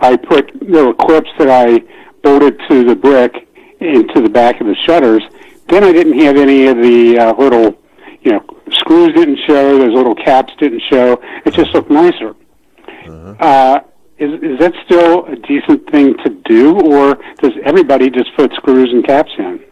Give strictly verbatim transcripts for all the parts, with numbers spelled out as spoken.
I put little clips that I bolted to the brick into the back of the shutters. Then I didn't have any of the uh, little, you know, screws didn't show, those little caps didn't show. It just looked nicer. Uh-huh. Uh, is, is that still a decent thing to do, or does everybody just put screws and caps in?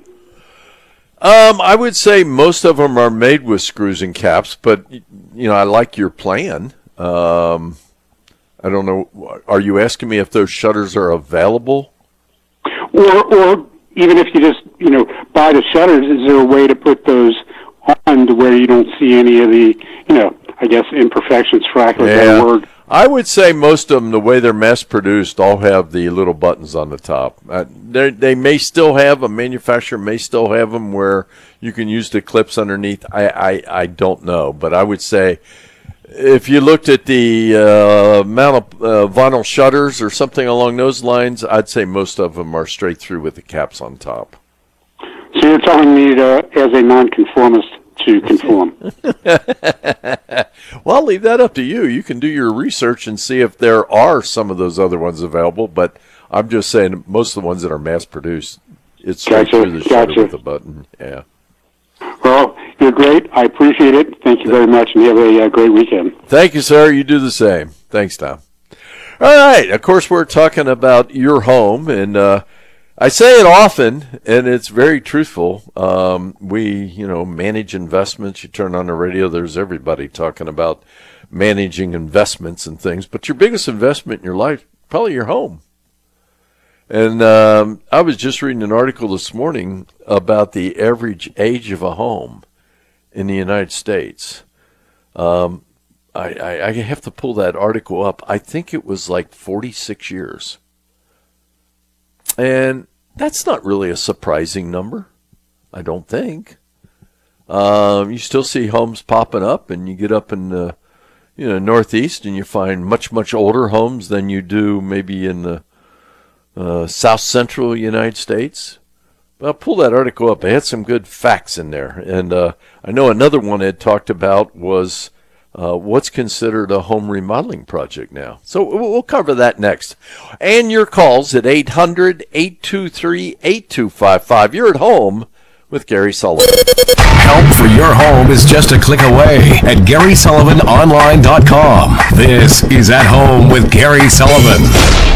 Um, I would say most of them are made with screws and caps, but, you know, I like your plan. Um, I don't know. Are you asking me if those shutters are available? Or, or even if you just, you know, buy the shutters, is there a way to put those on to where you don't see any of the, you know, I guess imperfections, for lack of a better word? I would say most of them, the way they're mass-produced, all have the little buttons on the top. Uh, they may still have, a manufacturer may still have them where you can use the clips underneath. I, I, I don't know, but I would say if you looked at the uh, amount of uh, vinyl shutters or something along those lines, I'd say most of them are straight through with the caps on top. So you're telling me to, as a nonconformist, to conform? Well, I'll leave that up to you. You can do your research and see if there are some of those other ones available, but I'm just saying most of the ones that are mass-produced, it's straight gotcha, through the shutter gotcha. with a button. Yeah. Well, you're great. I appreciate it. Thank you very much, and have a uh, great weekend. Thank you, sir. You do the same. Thanks, Tom. All right. Of course, we're talking about your home, and uh, I say it often, and it's very truthful. Um, we, you know, manage investments. You turn on the radio, there's everybody talking about managing investments and things. But your biggest investment in your life, probably your home. And um, I was just reading an article this morning about the average age of a home in the United States. Um, I, I, I have to pull that article up. I think it was like forty-six years. And that's not really a surprising number, I don't think. Um, you still see homes popping up, and you get up in the you know, Northeast, and you find much, much older homes than you do maybe in the uh, South Central United States. But I'll pull that article up. It had some good facts in there. And uh, I know another one it talked about was Uh, what's considered a home remodeling project now. So we'll cover that next. And your calls at eight hundred, eight two three, eight two five five. You're at home with Gary Sullivan. Help for your home is just a click away at Gary Sullivan Online dot com. This is At Home with Gary Sullivan.